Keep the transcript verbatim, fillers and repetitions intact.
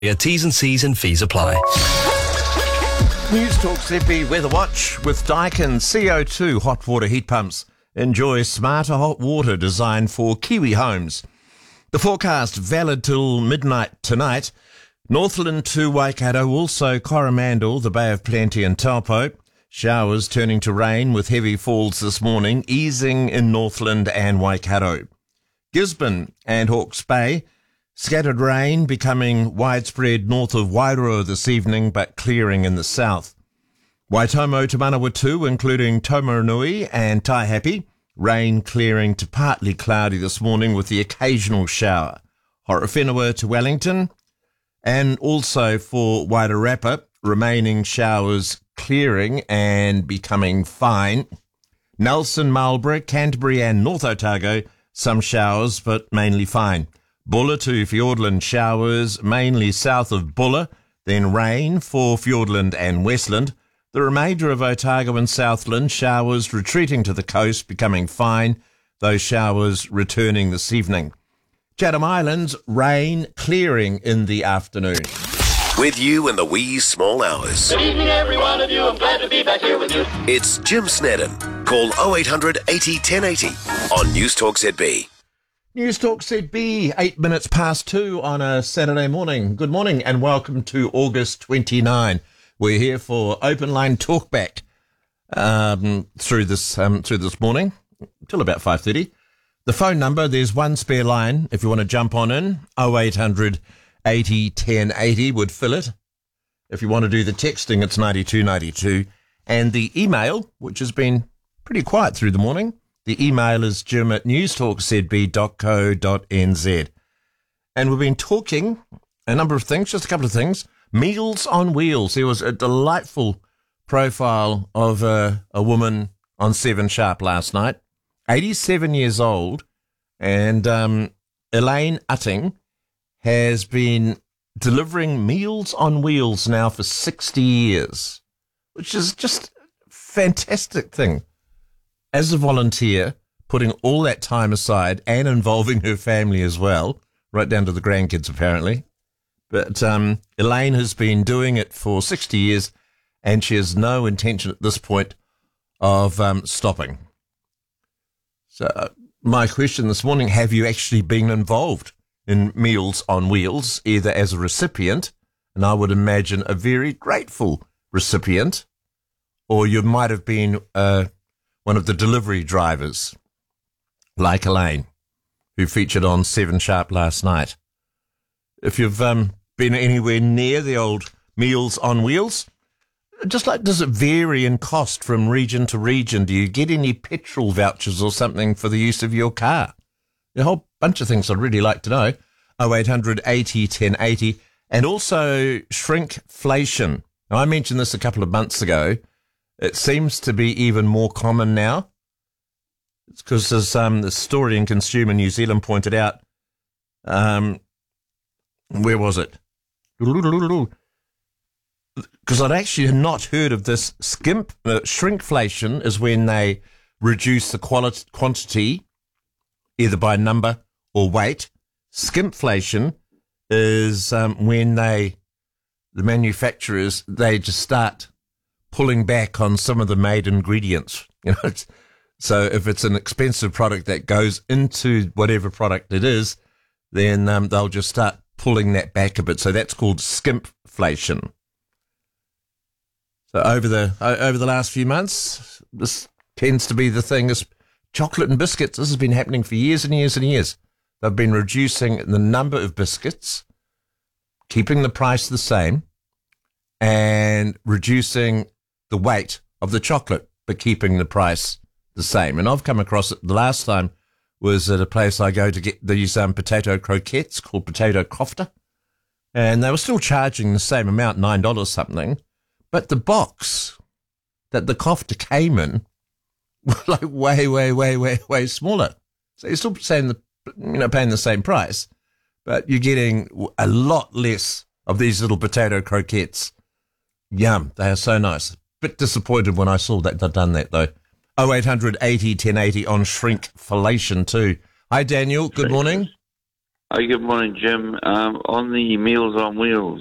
Yeah, T's and C's and fees apply. News Talk Z B Weather Watch with Daikin C O two hot water heat pumps. Enjoy smarter hot water designed for Kiwi homes. The forecast valid till midnight tonight. Northland to Waikato, also Coromandel, the Bay of Plenty and Taupo. Showers turning to rain with heavy falls this morning, easing in Northland and Waikato. Gisborne and Hawke's Bay. Scattered rain becoming widespread north of Wairoa this evening, but clearing in the south. Waitomo to Manawatu, including Taumarunui and Taihape. Rain clearing to partly cloudy this morning with the occasional shower. Horowhenua to Wellington. And also for Wairarapa, remaining showers clearing and becoming fine. Nelson, Marlborough, Canterbury and North Otago, some showers but mainly fine. Bulla to Fiordland, showers mainly south of Bulla, then rain for Fiordland and Westland. The remainder of Otago and Southland, showers retreating to the coast, becoming fine, those showers returning this evening. Chatham Islands, rain clearing in the afternoon. With you in the wee small hours. Good evening, every one of you. I'm glad to be back here with you. It's Jim Snedden. Call oh eight hundred eighty ten eighty on News Talk Z B. News Talk Z B, eight minutes past two on a Saturday morning. Good morning and welcome to August twenty-ninth. We're here for open line talkback um, through this um, through this morning till about five thirty. The phone number, there's one spare line if you want to jump on in. oh eight hundred eighty ten eighty would fill it. If you want to do the texting, it's ninety-two ninety-two. And the email, which has been pretty quiet through the morning, the email is jim at newstalkzb dot co dot n z. And we've been talking a number of things, just a couple of things. Meals on Wheels. There was a delightful profile of a, a woman on Seven Sharp last night, eighty-seven years old, and um, Elaine Utting has been delivering Meals on Wheels now for sixty years, which is just a fantastic thing. As a volunteer, putting all that time aside and involving her family as well, right down to the grandkids apparently. But um, Elaine has been doing it for sixty years and she has no intention at this point of um, stopping. So uh, my question this morning, have you actually been involved in Meals on Wheels, either as a recipient, and I would imagine a very grateful recipient, or you might have been uh, one of the delivery drivers, like Elaine, who featured on Seven Sharp last night. If you've um, been anywhere near the old Meals on Wheels, just like, does it vary in cost from region to region? Do you get any petrol vouchers or something for the use of your car? A whole bunch of things I'd really like to know. oh eight hundred eighty ten eighty. And also shrinkflation. Now, I mentioned this a couple of months ago. It seems to be even more common now. It's because, as um, the story in Consumer New Zealand pointed out, um, where was it? Because I'd actually not heard of this. Skimp uh, shrinkflation is when they reduce the quality, quantity, either by number or weight. Skimpflation is um, when they, the manufacturers, they just start pulling back on some of the made ingredients. You know, it's, so if it's an expensive product that goes into whatever product it is, then um, they'll just start pulling that back a bit. So that's called skimpflation. So over the over the last few months, this tends to be the thing. Is chocolate and biscuits. This has been happening for years and years and years. They've been reducing the number of biscuits, keeping the price the same, and reducing the weight of the chocolate, but keeping the price the same. And I've come across it. The last time was at a place I go to get these um, potato croquettes called Potato Crofter, and they were still charging the same amount, nine dollars something, but the box that the Crofter came in were like way, way, way, way, way smaller. So you're still saying the, you know, paying the same price, but you're getting a lot less of these little potato croquettes. Yum, they are so nice. Bit disappointed when I saw that they'd done that though. oh eight hundred eighty ten eighty on shrinkflation too. Hi Daniel, good morning. Hi, good morning, Jim. Um, on the Meals on Wheels,